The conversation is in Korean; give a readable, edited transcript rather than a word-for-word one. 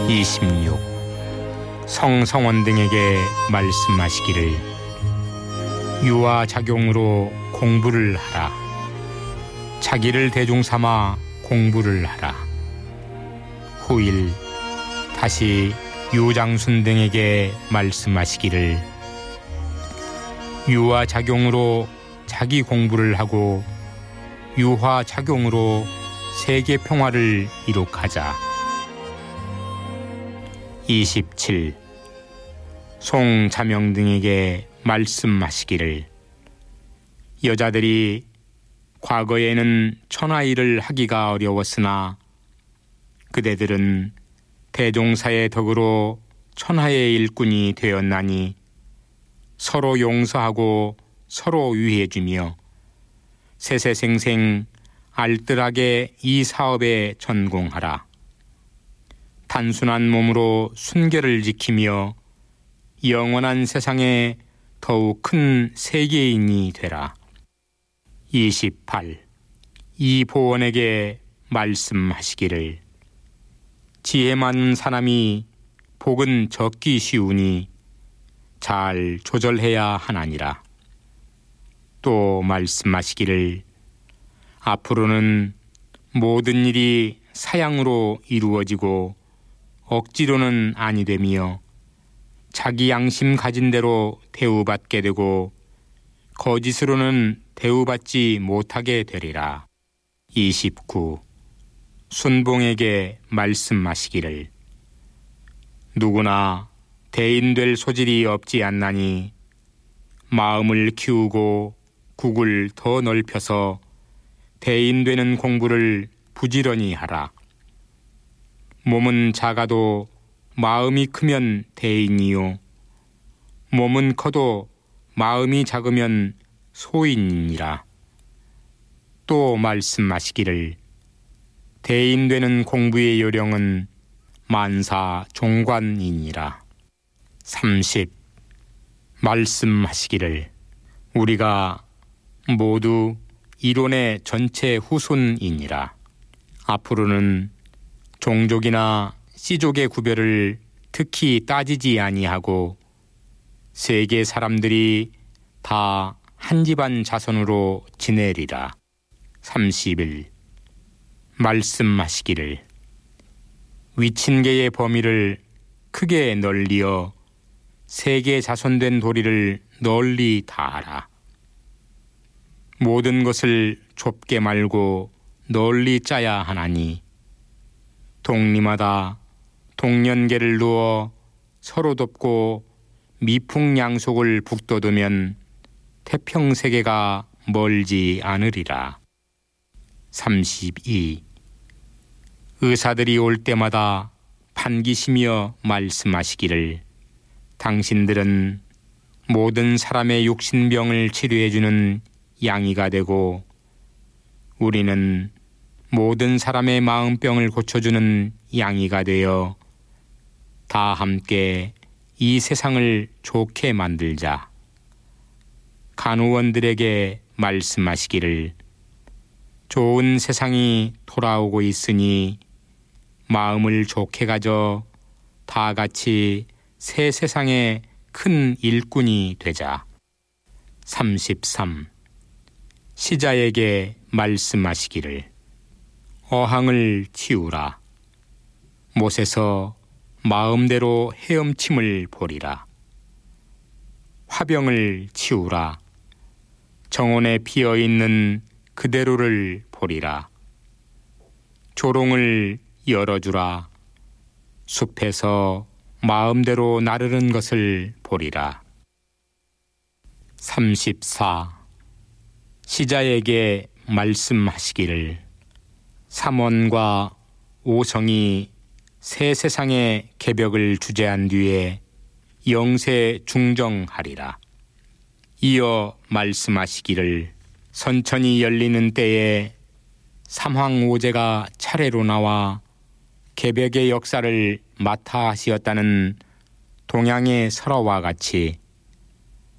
26. 성성원 등에게 말씀하시기를 유아작용으로 공부를 하라. 자기를 대중 삼아 공부를 하라. 후일 다시 유장순 등에게 말씀하시기를 유아작용으로 자기 공부를 하고 유화작용으로 세계 평화를 이룩하자. 27. 송자명 등에게 말씀하시기를 여자들이 과거에는 천하일을 하기가 어려웠으나 그대들은 대종사의 덕으로 천하의 일꾼이 되었나니 서로 용서하고 서로 위해주며 세세생생 알뜰하게 이 사업에 전공하라. 단순한 몸으로 순결을 지키며 영원한 세상에 더욱 큰 세계인이 되라. 28. 이 보원에게 말씀하시기를 지혜 많은 사람이 복은 적기 쉬우니 잘 조절해야 하나니라. 또 말씀하시기를 앞으로는 모든 일이 사양으로 이루어지고 억지로는 아니 되며 자기 양심 가진 대로 대우받게 되고 거짓으로는 대우받지 못하게 되리라. 29. 순봉에게 말씀하시기를 누구나 대인될 소질이 없지 않나니 마음을 키우고 국을 더 넓혀서 대인되는 공부를 부지런히 하라. 몸은 작아도 마음이 크면 대인이요 몸은 커도 마음이 작으면 소인이니라. 또 말씀하시기를 대인되는 공부의 요령은 만사 종관이니라. 30. 말씀하시기를 우리가 모두 이론의 전체 후손이니라. 앞으로는 종족이나 씨족의 구별을 특히 따지지 아니하고 세계 사람들이 다 한 집안 자손으로 지내리라. 31. 말씀하시기를 위친계의 범위를 크게 널리어 세계 자손된 도리를 널리 다하라. 모든 것을 좁게 말고 널리 짜야 하나니 동리마다 동년계를 두어 서로 돕고 미풍양속을 북돋우면 태평세계가 멀지 않으리라. 32. 의사들이 올 때마다 반기시며 말씀하시기를 당신들은 모든 사람의 육신병을 치료해주는 양이가 되고 우리는 모든 사람의 마음병을 고쳐주는 양이가 되어 다 함께 이 세상을 좋게 만들자. 간호원들에게 말씀하시기를 좋은 세상이 돌아오고 있으니 마음을 좋게 가져 다 같이 새 세상의 큰 일꾼이 되자. 33. 시자에게 말씀하시기를 어항을 치우라. 못에서 마음대로 헤엄침을 보리라. 화병을 치우라. 정원에 피어있는 그대로를 보리라. 조롱을 열어주라. 숲에서 마음대로 나르는 것을 보리라. 34. 시자에게 말씀하시기를 삼원과 오성이 새 세상의 개벽을 주재한 뒤에 영세 중정하리라. 이어 말씀하시기를 선천이 열리는 때에 삼황오제가 차례로 나와 개벽의 역사를 맡아 하시었다는 동양의 설화와 같이